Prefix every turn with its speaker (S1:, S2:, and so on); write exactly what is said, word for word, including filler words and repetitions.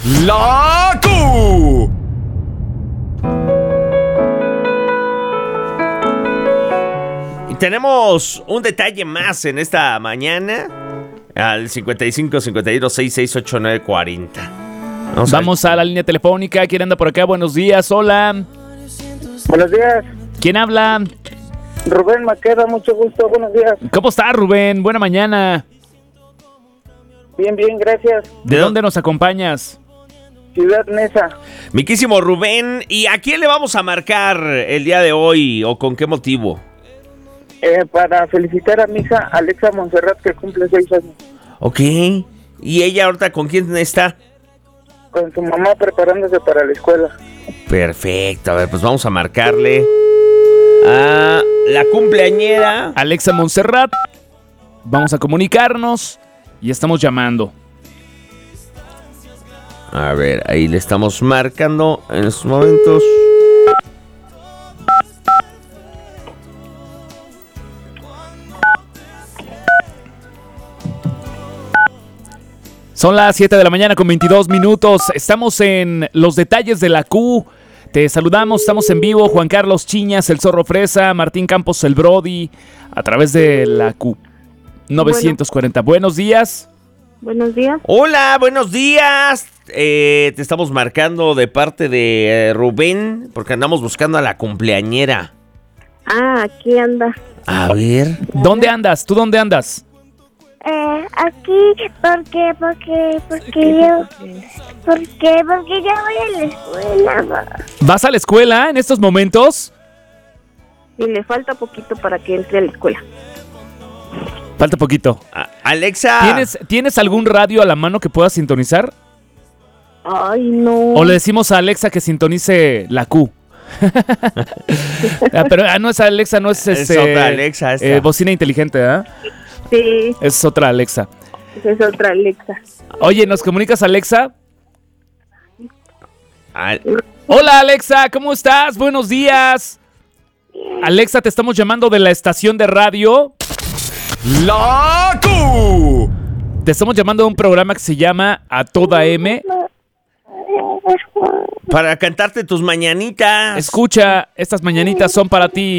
S1: La Q. Y tenemos un detalle más en esta mañana al cincuenta y cinco, cincuenta y dos, sesenta y seis, ochenta y nueve, cuarenta. Vamos,
S2: Vamos a, a la línea telefónica. ¿Quién anda por acá? Buenos días, hola.
S3: Buenos días.
S2: ¿Quién habla?
S3: Rubén Maqueda, mucho gusto, buenos días.
S2: ¿Cómo estás, Rubén? Buena mañana.
S3: Bien, bien, gracias.
S2: ¿De dónde nos acompañas?
S3: Ciudad Neza.
S1: Miquísimo Rubén, ¿y a quién le vamos a marcar el día de hoy o con qué motivo?
S3: Eh, para felicitar a mi hija Alexa Montserrat, que cumple seis años.
S1: Ok, ¿y ella ahorita con quién está?
S3: Con su mamá preparándose para la escuela.
S1: Perfecto, a ver, pues vamos a marcarle a la cumpleañera
S2: Alexa Montserrat. Vamos a comunicarnos y estamos llamando.
S1: A ver, ahí le estamos marcando en estos momentos.
S2: Son las siete de la mañana con veintidós minutos. Estamos en los detalles de la Q. Te saludamos, estamos en vivo. Juan Carlos Chiñas, el Zorro Fresa, Martín Campos, el Brody, a través de la Q novecientos cuarenta. Bueno. Buenos días.
S4: Buenos días.
S1: Hola, buenos días. Eh, te estamos marcando de parte de eh, Rubén, porque andamos buscando a la cumpleañera.
S4: Ah, aquí anda.
S1: A ver.
S2: ¿Dónde andas? ¿Tú dónde andas?
S4: Eh, aquí, porque, porque, porque yo, porque, porque yo voy a la escuela, ma.
S2: ¿Vas a la escuela en estos momentos?
S4: Y le falta poquito para que entre a la escuela.
S2: Falta poquito.
S1: A- Alexa.
S2: ¿Tienes, ¿Tienes algún radio a la mano que puedas sintonizar?
S4: Ay, no.
S2: ¿O le decimos a Alexa que sintonice la Q? Ah, pero ah, no es Alexa, no es,
S1: Es
S2: este,
S1: otra Alexa esta.
S2: eh, bocina inteligente, ¿verdad?
S4: Sí,
S2: Es otra Alexa.
S4: esa es otra Alexa.
S2: Oye, ¿nos comunicas, Alexa?
S1: Al-
S2: Hola, Alexa, ¿cómo estás? Buenos días. Alexa, te estamos llamando de la estación de radio.
S1: La Q.
S2: Te estamos llamando de un programa que se llama A Toda M.
S1: Para cantarte tus mañanitas.
S2: Escucha, estas mañanitas son para ti.